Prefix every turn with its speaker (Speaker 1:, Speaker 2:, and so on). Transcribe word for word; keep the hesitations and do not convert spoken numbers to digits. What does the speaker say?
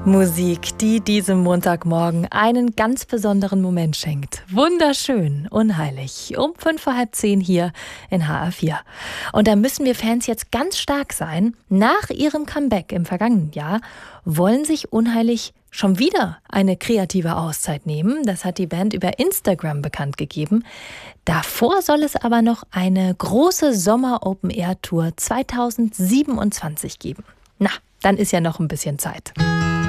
Speaker 1: Musik, die diesem Montagmorgen einen ganz besonderen Moment schenkt. Wunderschön, unheilig. Um fünf vor halb zehn hier in H R vier. Und da müssen wir Fans jetzt ganz stark sein. Nach ihrem Comeback im vergangenen Jahr wollen sich Unheilig schon wieder eine kreative Auszeit nehmen. Das hat die Band über Instagram bekannt gegeben. Davor soll es aber noch eine große Sommer-Open-Air-Tour zweitausendsiebenundzwanzig geben. Na, dann ist ja noch ein bisschen Zeit.